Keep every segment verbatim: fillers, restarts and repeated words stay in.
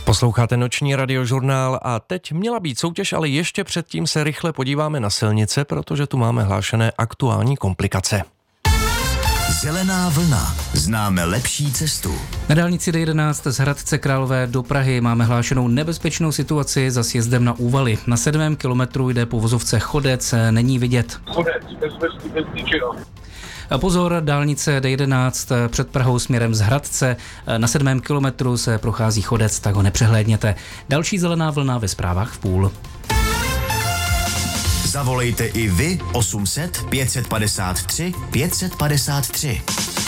Posloucháte noční radiožurnál a teď měla být soutěž, ale ještě předtím se rychle podíváme na silnice, protože tu máme hlášené aktuální komplikace. Zelená vlna. Známe lepší cestu. Na dálnici D jedenáct z Hradce Králové do Prahy máme hlášenou nebezpečnou situaci za sjezdem na Úvaly. Na sedmém kilometru jde po vozovce Chodec, není vidět. Chodec, bez, bez, bez ničeho. A pozor, dálnice D jedenáct před Prahou směrem z Hradce. Na sedmém kilometru se prochází Chodec, tak ho nepřehlédněte. Další zelená vlna ve zprávách v půl. Zavolejte i vy osm set pět set padesát tři pět set padesát tři.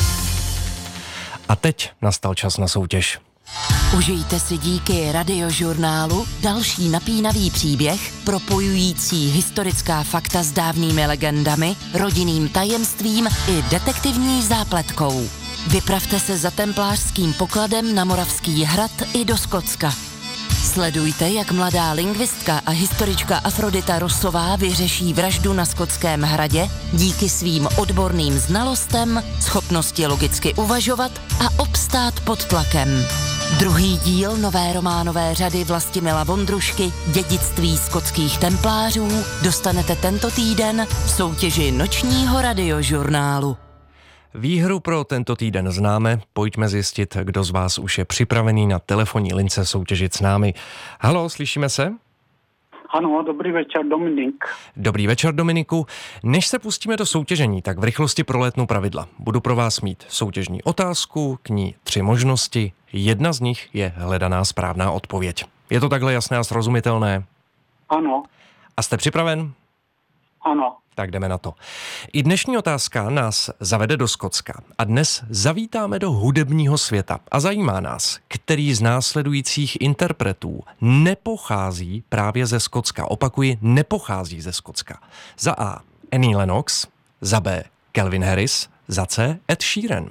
A teď nastal čas na soutěž. Užijte si díky radiožurnálu další napínavý příběh, propojující historická fakta s dávnými legendami, rodinným tajemstvím i detektivní zápletkou. Vypravte se za templářským pokladem na Moravský hrad i do Skotska. Sledujte, jak mladá lingvistka a historička Afrodita Rossová vyřeší vraždu na Skotském hradě díky svým odborným znalostem, schopnosti logicky uvažovat a obstát pod tlakem. Druhý díl nové románové řady Vlastimila Vondrušky Dědictví skotských templářů dostanete tento týden v soutěži nočního radiožurnálu. Výhru pro tento týden známe, pojďme zjistit, kdo z vás už je připravený na telefonní lince soutěžit s námi. Haló, slyšíme se? Ano, dobrý večer, Dominik. Dobrý večer, Dominiku. Než se pustíme do soutěžení, tak v rychlosti prolétnu pravidla. Budu pro vás mít soutěžní otázku, k ní tři možnosti. Jedna z nich je hledaná správná odpověď. Je to takhle jasné a srozumitelné? Ano. A jste připraven? Ano. Tak jdeme na to. I dnešní otázka nás zavede do Skotska a dnes zavítáme do hudebního světa a zajímá nás, který z následujících interpretů nepochází právě ze Skotska. Opakuji, nepochází ze Skotska. Za A. Annie Lennox, za B. Calvin Harris, za C. Ed Sheeran.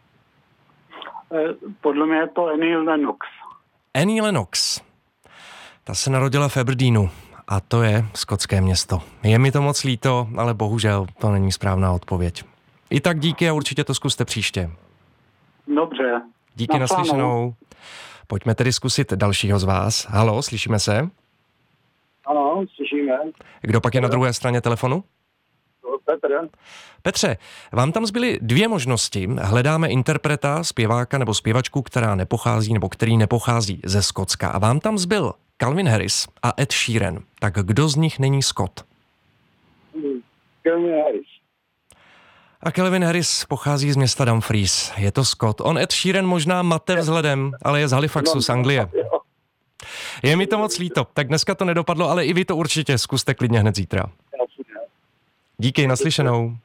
Podle mě je to Annie Lennox. Annie Lennox. Ta se narodila v Aberdeenu. A to je skotské město. Je mi to moc líto, ale bohužel to není správná odpověď. I tak díky a určitě to zkuste příště. Dobře. Díky, naslyšenou. Pojďme tedy zkusit dalšího z vás. Haló, slyšíme se? Ano, slyšíme. Kdo pak je na druhé straně telefonu? Petr. Petře, vám tam zbyly dvě možnosti. Hledáme interpreta, zpěváka nebo zpěvačku, která nepochází nebo který nepochází ze Skotska. A vám tam zbyl Calvin Harris a Ed Sheeran. Tak kdo z nich není Skot? Calvin Harris. A Calvin Harris pochází z města Dumfries. Je to Skot. On Ed Sheeran možná mate vzhledem, ale je z Halifaxu, z Anglie. Je mi to moc líto. Tak dneska to nedopadlo, ale i vy to určitě zkuste klidně hned zítra. Díky, naslyšenou.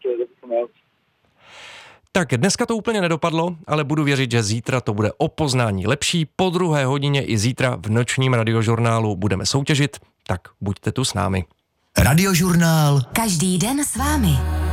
Tak dneska to úplně nedopadlo, ale budu věřit, že zítra to bude o poznání lepší. Po druhé hodině i zítra v nočním radiožurnálu budeme soutěžit, tak buďte tu s námi. Radiožurnál. Každý den s vámi.